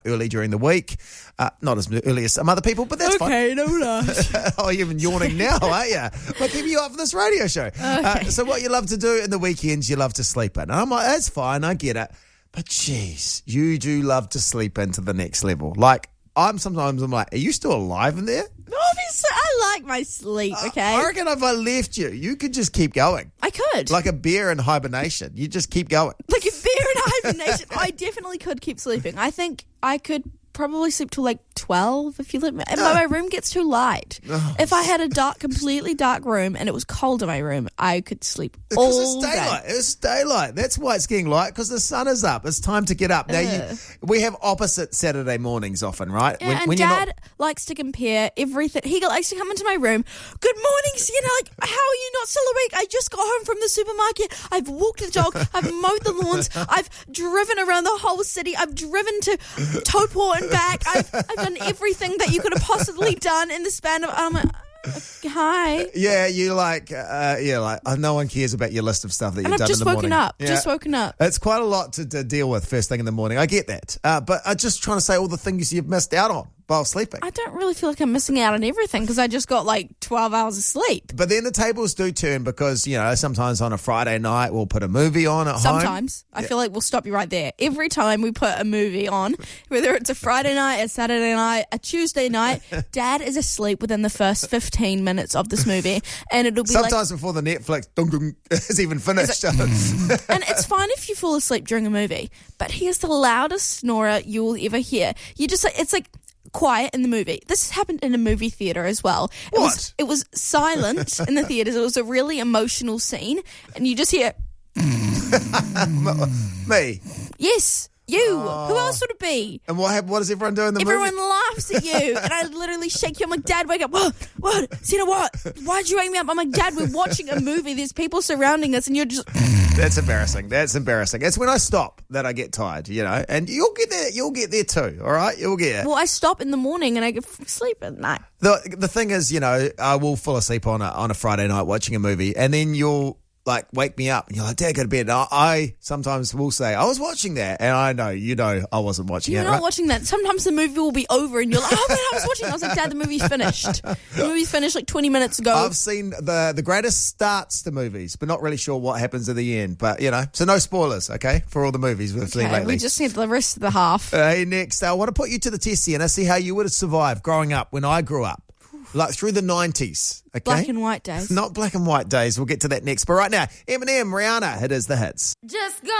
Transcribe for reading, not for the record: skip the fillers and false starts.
early during the week. Not as early as some other people, but that's fine. Okay, no rush. Oh, you're even yawning now, aren't you? We're keeping you up for this radio show. Okay. So what you love to do in the weekends, you love to sleep in. And I'm like, that's fine, I get it. But geez, you do love to sleep into the next level. Like, I'm like, are you still alive in there? Obviously, I like my sleep, okay? I reckon if I left you, you could just keep going. I could. Like a bear in hibernation. You just keep going. Like a bear in hibernation. I definitely could keep sleeping. I think I could probably sleep till like 12 if you let me. But my room gets too light. If I had a completely dark room and it was cold in my room, I could sleep all it's daylight. day. It's daylight. That's why it's getting light, because the sun is up. It's time to get up. Now, we have opposite Saturday mornings often, right? Yeah, and Dad likes to compare everything. He likes to come into my room. Good morning, Sienna. Like, how are you not still awake? I just got home from the supermarket. I've walked the dog. I've mowed the lawns. I've driven around the whole city. I've driven to Taupo and back. I've done everything that you could have possibly done in the span of... hi. Yeah, you no one cares about your list of stuff that you've done in the morning. Just woken up. It's quite a lot to deal with first thing in the morning. I get that. But I'm just trying to say all the things you've missed out on while sleeping. I don't really feel like I'm missing out on everything because I just got like 12 hours of sleep. But then the tables do turn because, sometimes on a Friday night we'll put a movie on at home. Sometimes. I feel like we'll stop you right there. Every time we put a movie on, whether it's a Friday night, a Saturday night, a Tuesday night, Dad is asleep within the first 15 minutes of this movie. And it'll be sometimes before the Netflix is even finished. And it's fine if you fall asleep during a movie, but he is the loudest snorer you'll ever hear. It's like quiet in the movie. This happened in a movie theatre as well. It was silent in the theatres. It was a really emotional scene, and you just hear... Me? Yes, you. Who else would it be? And what does everyone do in the movie? Everyone laughs at you, and I literally shake you. I'm like, Dad, wake up. What? Sienna, what? Why'd you wake me up? I'm like, Dad, we're watching a movie. There's people surrounding us, and you're just... That's embarrassing. It's when I stop that I get tired, and you'll get there. You'll get there too, all right? You'll get there. Well, I stop in the morning and I get sleep at night. The thing is, I will fall asleep on a Friday night watching a movie, and then you'll wake me up and you're like, Dad, go to bed. And I sometimes will say, I was watching that, and I know, I wasn't watching it. You're not watching that. Sometimes the movie will be over and you're like, oh man, I was watching it. I was like, Dad, the movie's finished. The movie's finished like 20 minutes ago. I've seen the greatest starts to movies, but not really sure what happens at the end. But, so no spoilers, okay, for all the movies we've seen lately. We just need the rest of the half. Hey, next, I want to put you to the test here and see how you would have survived growing up when I grew up. Like through the 90s, okay? Black and white days. Not black and white days. We'll get to that next. But right now, Eminem, Rihanna, it is the hits. Just go